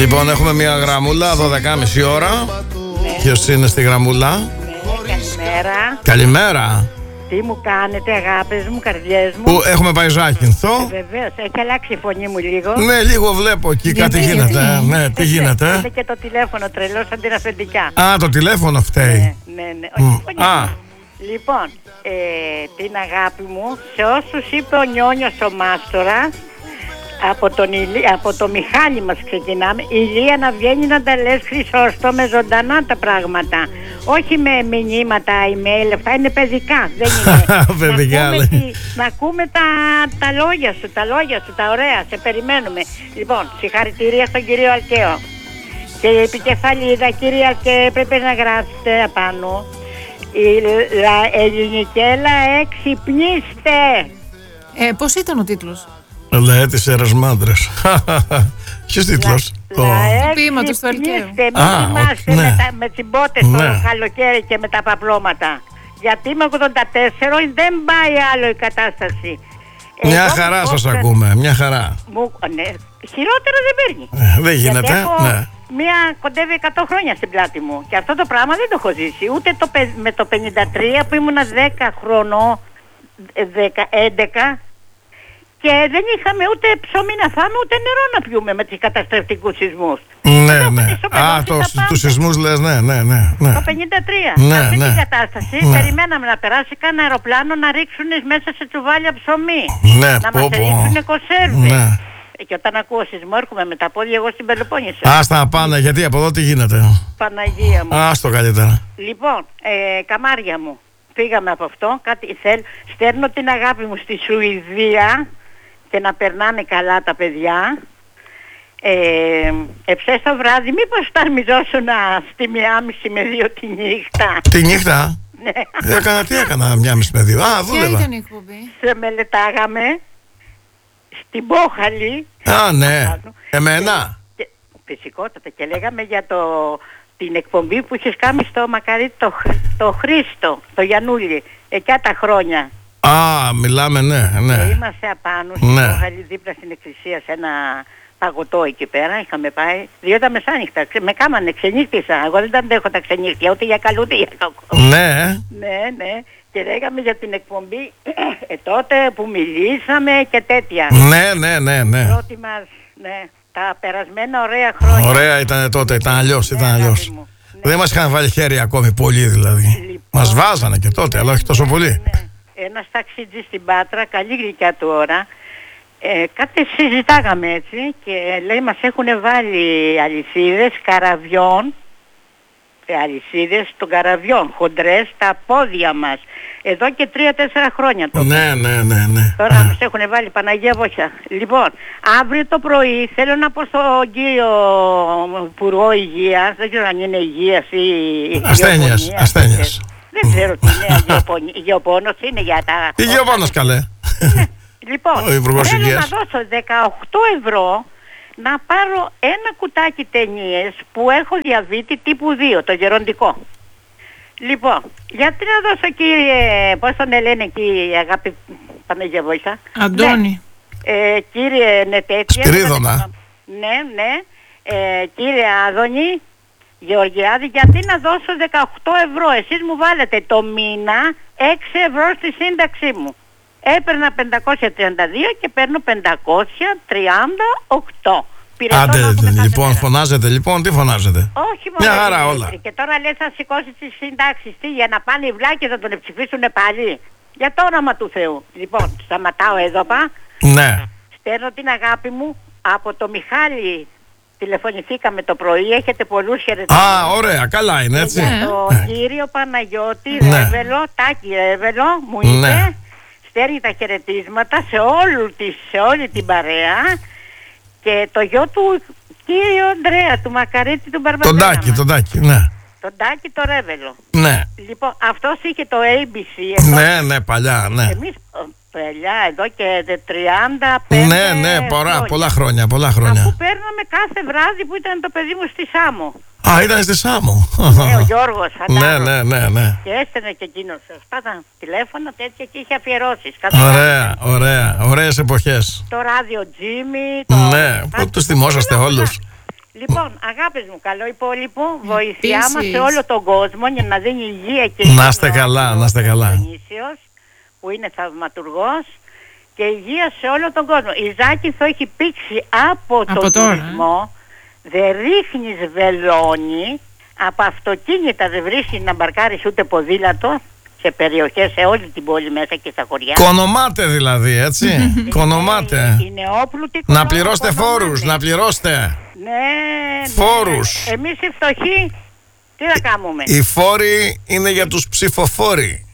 Λοιπόν, έχουμε μια γραμμούλα 12.30 ώρα. Ποιος είναι στη γραμμούλα? Καλημέρα. Καλημέρα. Τι μου κάνετε, αγάπες μου, καρδιές μου? Πού έχουμε πάει Ζάκυνθο. Βεβαίως, έχει αλλάξει η φωνή μου λίγο. Ναι, λίγο βλέπω εκεί κάτι γίνεται. Ναι, τι γίνεται? Είναι και το τηλέφωνο τρελό σαν την αφεντικά. Α, το τηλέφωνο φταίει. Ναι. Όχι, η φωνή Α. μου. Λοιπόν, την αγάπη μου σε όσους είπε ο Νιόνιος ο Μάστορας, από το Μιχάλη μας ξεκινάμε. Ηλία, να βγαίνει να τα λες Χρυσόστο με ζωντανά τα πράγματα. Όχι με μηνύματα, email, αυτά είναι παιδικά. Δεν είναι. Παιδικά, να ακούμε τα λόγια σου, τα ωραία, σε περιμένουμε. Λοιπόν, συγχαρητήρια στον κύριο Αλκαίο. Και η επικεφαλίδα, κύριε Αλκαίο, πρέπει να γράψετε απάνω. Η Ελληνικέλα, εξυπνήστε. Πώς ήταν ο τίτλος? Λαέ τις Ερασμάντρες. Ποιος τίτλος? Ποίημα του στο Αλκαίο. Μην θυμάστε με τσιμπότες το καλοκαίρι και με τα παπλώματα. Γιατί με 84 δεν πάει άλλο η κατάσταση. Μια χαρά σας ακούμε, μια χαρά. Ναι, χειρότερα δεν παίρνει. Δεν γίνεται, ναι. Μία κοντεύει 100 χρόνια στην πλάτη μου. Και αυτό το πράγμα δεν το έχω ζήσει. Ούτε με το 53 που ήμουνα 10 χρονών, 11, και δεν είχαμε ούτε ψωμί να φάμε ούτε νερό να πιούμε με τους καταστρεφτικούς σεισμούς. Ναι. Α, τους σεισμούς λες, ναι. Το 53. Ναι, αυτή ναι. την κατάσταση περιμέναμε να περάσει κανένα αεροπλάνο να ρίξουν μέσα σε τσουβάλια ψωμί. Ναι, να μας ρίξουν κονσέρβες. Ναι. Και όταν ακούω σεισμό έρχομαι με τα πόδια εγώ στην Πελοπόννησο. Άστα πάνε, γιατί από εδώ τι γίνεται? Παναγία μου. Άστο καλύτερα. Λοιπόν, καμάρια μου, φύγαμε από αυτό. Στέλνω την αγάπη μου στη Σουηδία και να περνάνε καλά τα παιδιά. Εψές το βράδυ, μήπως θα αρμιζόσουν στη 1.30 με 2 τη νύχτα? Τη νύχτα? Ναι. Τι έκανα 1.30 με 2? Α, δούλευα. Ποια ήταν η εκπομπή? Σε μελετάγαμε στην Πόχαλη. Α, ναι. Εμένα. Φυσικότατα, και λέγαμε για την εκπομπή που είχες κάνει στο Μακαρίτη το Χρήστο, το Γιαννούλη, εκείνα τα χρόνια. Α, μιλάμε, ναι. Είμαστε απάνω στην Πόχαλη, δίπλα στην εκκλησία, σε ένα παγωτό εκεί πέρα. Είχαμε πάει 2 τα μεσάνυχτα. Με κάμανε, ξενύχτησα. Εγώ δεν τα αντέχω τα ξενύχτια, ούτε για καλό ούτε για κακό. Ναι. Ναι. Και λέγαμε για την εκπομπή τότε που μιλήσαμε και τέτοια. Ναι. Πρώτη μας, τα περασμένα ωραία χρόνια. Ωραία ήταν τότε, ήταν αλλιώς. Ναι. Δεν μας είχαν βάλει χέρι ακόμη πολύ δηλαδή. Λοιπόν, μας βάζανε και τότε, αλλά όχι τόσο πολύ. Ναι. Ένας ταξιτζής στην Πάτρα, καλή γλυκιά του ώρα, κάτι συζητάγαμε έτσι και λέει μας έχουν βάλει αλυσίδες καραβιών, αλυσίδες των καραβιών, χοντρές, στα πόδια μας. Εδώ και 3-4 χρόνια το. Ναι. Τώρα μας έχουν βάλει, Παναγία βοήθεια. Λοιπόν, αύριο το πρωί θέλω να πω στον κύριο Υπουργό Υγείας, δεν ξέρω αν είναι υγείας ή ασθένειας. Δεν ξέρω τι είναι, υγειοπόνος είναι για τα... Υγειοπόνος καλέ. Λοιπόν, θέλω να δώσω 18 ευρώ να πάρω ένα κουτάκι ταινίες που έχω διαβήτη τύπου 2, το γεροντικό. Λοιπόν, γιατί να δώσω κύριε, πώς τον λένε εκεί η αγάπη, Παναγία βοήθεια. Αντώνη. Ναι. Κύριε Νετέτια. Σπυρίδωνα. Ναι. Κύριε Άδωνη Γεωργιάδη, γιατί να δώσω 18 ευρώ? Εσείς μου βάλετε το μήνα 6 ευρώ στη σύνταξή μου. Έπαιρνα 532 και παίρνω 538. Άντε, λοιπόν, φωνάζετε, λοιπόν, τι φωνάζετε? Όχι μόνο. Μια χαρά όλα. Και τώρα λες θα σηκώσει τις συντάξεις, τι, για να πάνε οι βλάκες να τον ψηφίσουνε πάλι? Για το όνομα του Θεού. Λοιπόν, σταματάω εδώ πά. Ναι. Στέλνω την αγάπη μου από το Μιχάλη. Τηλεφωνηθήκαμε το πρωί, έχετε πολλούς χαιρετισμούς. Α, ωραία, καλά είναι έτσι. Για τον κύριο Παναγιώτη Ρέβελο, Τάκη Ρέβελο, μου είπε, στέλνει τα χαιρετίσματα σε όλη την παρέα. Και το γιο του κύριο Ανδρέα, του Μακαρίτη του Μπαρμπαδέρα. Τον Τάκη, ναι. Τον Τάκη το Ρέβελο. Ναι. Λοιπόν, αυτός είχε το ABC. Ναι, παλιά, ναι. Εμείς παλιά, εδώ και 35 Ναι, πολλά χρόνια. Αφού παίρναμε κάθε βράδυ που ήταν το παιδί μου στη Σάμο. Α, ήταν στη Σάμο. Ναι, ο Γιώργος. Ναι. Και έστελνε και εκείνος. Αυτά τηλέφωνα τέτοια και είχε αφιερώσεις. Ωραία. Ωραίες εποχές. Το ράδιο Τζίμι. Ναι, πού τους θυμόσαστε όλους. Λοιπόν, αγάπες μου, καλό υπόλοιπο, βοήθειά μας Επίσης. σε όλο τον κόσμο για να δίνει υγεία και Να είστε καλά, να είστε καλά. που είναι θαυματουργός, και υγεία σε όλο τον κόσμο. Η Ζάκυνθο έχει πήξει από Από τον τώρα, τουρισμό, δεν ρίχνεις βελόνι, από αυτοκίνητα δεν βρίσκεις να μπαρκάρεις ούτε ποδήλατο σε περιοχές, σε όλη την πόλη μέσα και στα χωριά. Κονομάτε δηλαδή, έτσι. Κονομάτε. Οι νεόπλουτοι Να πληρώσετε φόρους, να πληρώσετε. Ναι, Φόρους. Εμείς οι φτωχοί τι θα κάνουμε? Οι φόροι είναι για τους ψηφοφόροι.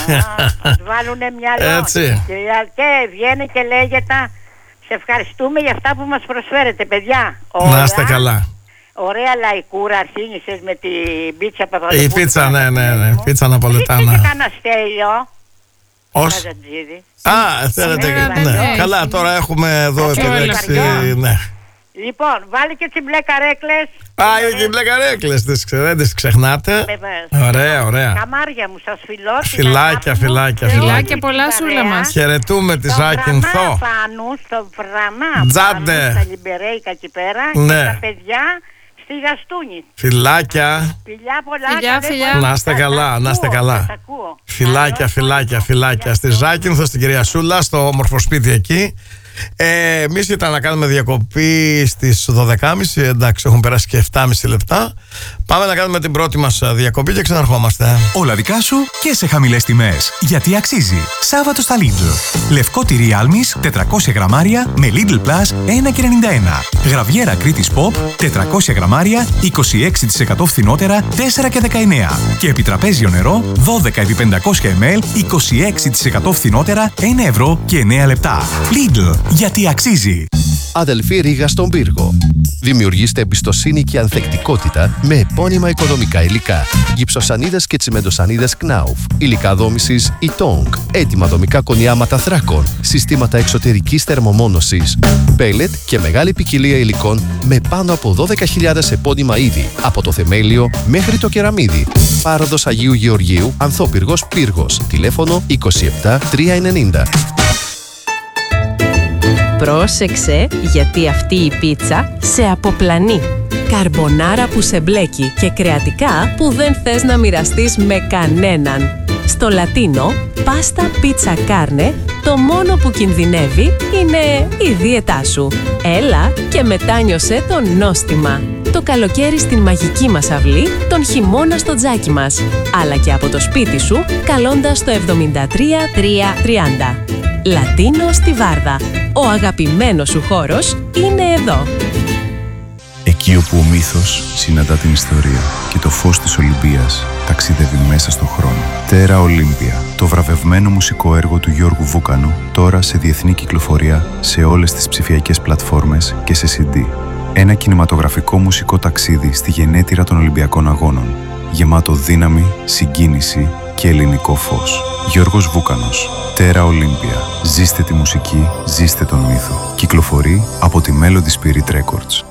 Να βάλουνε μυαλό. Έτσι. Και βγαίνει και λέγεται, σε ευχαριστούμε για αυτά που μας προσφέρετε, παιδιά. Να είστε καλά. Ωραία λαϊκούρα αρχίνησες με την πίτσα Παπαδοπούλου. Η πίτσα, ναι, πίτσα ναπολετάνα. Είχες κανένα Στέλιο Ως... Καζατζίδη. Α, θέλετε, Σήμερα ναι. έχει. Καλά, τώρα έχουμε εδώ Αυτό επιλέξει, είναι ναι. Λοιπόν, βάλει και τις μπλε καρέκλες. Α, είναι και οι μπλε καρέκλες, δεν τις ξεχνάτε. Βεβαίως. Ωραία, ωραία. Καμάρια μου, σας φιλώ. Φιλάκια, φιλάκια, Φιλάκια πολλά σούλα μας. Χαιρετούμε τη Στο Ζάκυνθο. Βραμά πάνω, στο Βραμά Τζάντε. πάνω, στα Λιμπερέικα εκεί πέρα, Ναι. και τα παιδιά στη Γαστούνη. Φιλάκια. Φιλιά πολλά. Φιλιά, καλές φιλιά. ώρες. Να είστε καλά, Σας να είστε ακούω, καλά. σας ακούω. Φιλάκια, Καλό φιλάκια, απόγευμα. φιλάκια. Στη Ζάκυνθο, στην κυρία Σούλα, στο όμορφο σπίτι εκεί. Εμείς ήταν να κάνουμε διακοπή στις 12.30. Εντάξει, έχουν περάσει και 7,5 λεπτά. Πάμε να κάνουμε την πρώτη μας διακοπή και ξαναρχόμαστε. Όλα δικά σου και σε χαμηλές τιμές. Γιατί αξίζει. Σάββατο στα Lidl. Λευκό τυρί άλμης 400 γραμμάρια με Lidl Plus 1,91. Γραβιέρα Κρήτης Pop 400 γραμμάρια 26% φθηνότερα 4,19. Και επιτραπέζιο νερό 12 επί 500 ml 26% φθηνότερα 1 ευρώ και 9 λεπτά. Lidl. Γιατί αξίζει. Αδελφή Ρήγα στον πύργο. Δημιουργήστε εμπιστοσύνη και ανθεκτικότητα με επώνυμα οικοδομικά υλικά. Γυψοσανίδες και τσιμεντοσανίδες Knauf. Υλικά δόμησης Itong. Έτοιμα δομικά κονιάματα θράκων. Συστήματα εξωτερικής θερμομόνωσης. Πέλετ και μεγάλη ποικιλία υλικών με πάνω από 12.000 επώνυμα είδη. Από το θεμέλιο μέχρι το κεραμίδι. Πάροδος Αγίου Γεωργίου, Ανθόπυργος Πύργος. Τηλέφωνο 27 390. Πρόσεξε, γιατί αυτή η πίτσα σε αποπλανεί. Καρμπονάρα που σε μπλέκει και κρεατικά που δεν θες να μοιραστείς με κανέναν. Στο Λατίνο, πάστα πίτσα κάρνε, το μόνο που κινδυνεύει είναι η δίαιτά σου. Έλα και μετάνιωσε το νόστιμα. Το καλοκαίρι στην μαγική μας αυλή, τον χειμώνα στο τζάκι μας. Αλλά και από το σπίτι σου, καλώντας το 73 330. Λατίνο στη Βάρδα. Ο αγαπημένος σου χώρος είναι εδώ. Εκεί όπου ο μύθος συναντά την ιστορία και το φως της Ολυμπίας ταξιδεύει μέσα στον χρόνο. Τέρα Ολύμπια, το βραβευμένο μουσικό έργο του Γιώργου Βούκανου, τώρα σε διεθνή κυκλοφορία σε όλες τις ψηφιακές πλατφόρμες και σε CD. Ένα κινηματογραφικό μουσικό ταξίδι στη γενέτειρα των Ολυμπιακών Αγώνων, γεμάτο δύναμη, συγκίνηση και ελληνικό φως. Γιώργος Βούκανος, Τέρα Ολύμπια. Ζήστε τη μουσική, ζήστε τον μύθο. Κυκλοφορεί από τη Melody Spirit Records.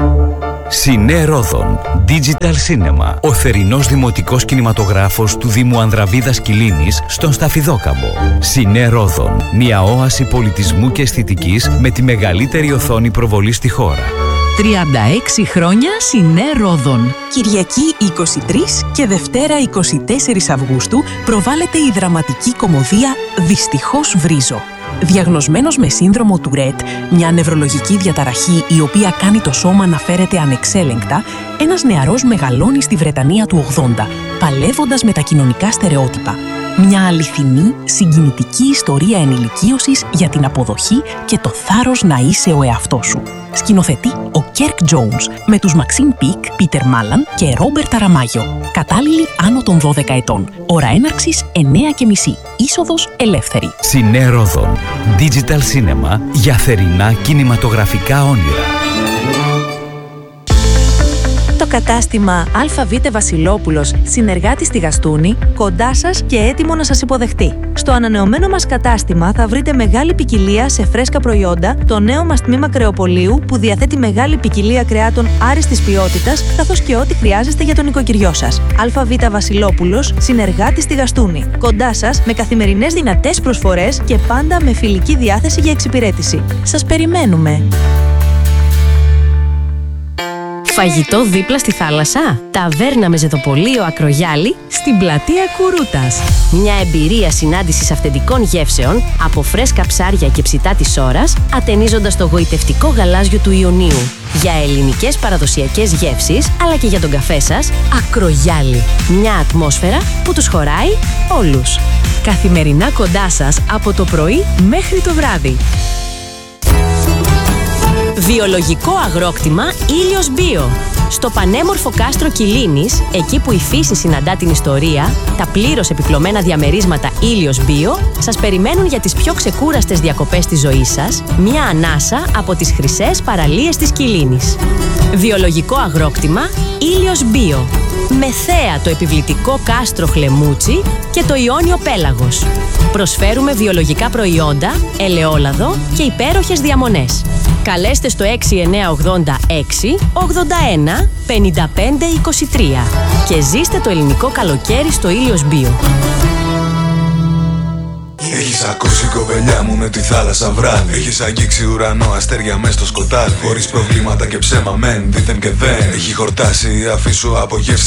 Σινέ Ρόδον Digital Cinema. Ο θερινός δημοτικός κινηματογράφος του Δήμου Ανδραβίδας Κιλίνης στον Σταφιδόκαμπο. Σινέ Ρόδον. Μια όαση πολιτισμού και αισθητικής με τη μεγαλύτερη οθόνη προβολή στη χώρα. 36 χρόνια Σινέ Ρόδον. Κυριακή 23 και Δευτέρα 24 Αυγούστου προβάλλεται η δραματική κωμωδία «Δυστυχώς βρίζω». Διαγνωσμένος με σύνδρομο Τουρέτ, μια νευρολογική διαταραχή η οποία κάνει το σώμα να φέρεται ανεξέλεγκτα, ένας νεαρός μεγαλώνει στη Βρετανία του 80, παλεύοντας με τα κοινωνικά στερεότυπα. Μια αληθινή, συγκινητική ιστορία ενηλικίωσης για την αποδοχή και το θάρρος να είσαι ο εαυτός σου. Σκηνοθετεί ο Κέρκ Τζόουνς με τους Μαξίμ Πικ, Πίτερ Μάλαν και Ρόμπερτ Ταραμάγιο. Κατάλληλοι άνω των 12 ετών. Ώρα έναρξης 9:30. Είσοδος ελεύθερη. Σινέ Ρόδον Digital Cinema για θερινά κινηματογραφικά όνειρα. Το κατάστημα ΑΒ Βασιλόπουλος, συνεργάτη στη Γαστούνη, κοντά σας και έτοιμο να σας υποδεχτεί. Στο ανανεωμένο μας κατάστημα θα βρείτε μεγάλη ποικιλία σε φρέσκα προϊόντα, το νέο μας τμήμα κρεοπολίου που διαθέτει μεγάλη ποικιλία κρεάτων άριστης ποιότητας, καθώς και ό,τι χρειάζεστε για τον οικοκυριό σας. ΑΒ Βασιλόπουλος, συνεργάτη στη Γαστούνη. Κοντά σας με καθημερινές δυνατές προσφορές και πάντα με φιλική διάθεση για εξυπηρέτηση. Σας περιμένουμε! Φαγητό δίπλα στη θάλασσα. Ταβέρνα με ζεδοπολείο Ακρογιάλι στην πλατεία Κουρούτας. Μια εμπειρία συνάντησης αυθεντικών γεύσεων από φρέσκα ψάρια και ψητά της ώρας, ατενίζοντας το γοητευτικό γαλάζιο του Ιωνίου. Για ελληνικές παραδοσιακές γεύσεις, αλλά και για τον καφέ σας, Ακρογιάλι. Μια ατμόσφαιρα που τους χωράει όλους. Καθημερινά κοντά σας από το πρωί μέχρι το βράδυ. Βιολογικό αγρόκτημα Ήλιος Μπίο. Στο πανέμορφο κάστρο Κιλίνης, εκεί που η φύση συναντά την ιστορία, τα πλήρως επιπλωμένα διαμερίσματα Ήλιος Μπίο σας περιμένουν για τις πιο ξεκούραστες διακοπές της ζωής σας, μια ανάσα από τις χρυσές παραλίες της Κιλίνης. Βιολογικό αγρόκτημα Ήλιος Μπίο. Με θέα το επιβλητικό κάστρο Χλεμούτσι και το Ιόνιο Πέλαγος. Προσφέρουμε βιολογικά προϊόντα, ελαιόλαδο και υπέροχες διαμονές. Καλέστε στο 6986 81 55 23 και ζήστε το ελληνικό καλοκαίρι στο Ήλιος Μπίο. Έχεις ακούσει κοπελιά μου με τη θάλασσα βράδυ. Έχεις αγγίξει ουρανό, αστέρια μες στο σκοτάδι. Χωρίς προβλήματα και ψέμα μεν, δίθεν και δεν. Έχει χορτάσει, αφήσου απογεύσεις